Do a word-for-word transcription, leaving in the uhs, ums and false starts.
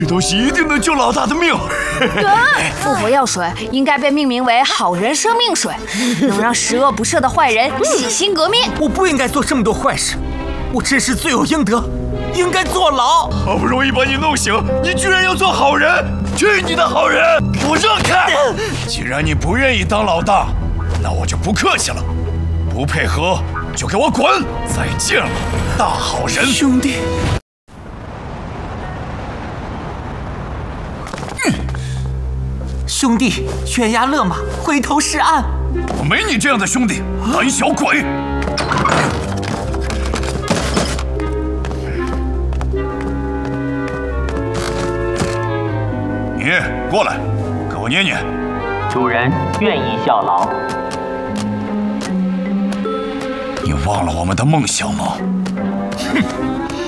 这东西一定能救老大的命。 对，复活药水应该被命名为好人生命水，能让十恶不赦的坏人洗心革面。 我不应该做这么多坏事，我真是罪有应得，应该坐牢。 好不容易把你弄醒，你居然要做好人！去你的好人！给我让开！既然你不愿意当老大，那我就不客气了，不配合就给我滚！再见了，大好人！ 兄弟。 兄弟，悬崖勒马，回头是岸。 我没你这样的兄弟，胆小鬼！你过来，给我捏捏。 主人愿意效劳。 你忘了我们的梦想吗？哼！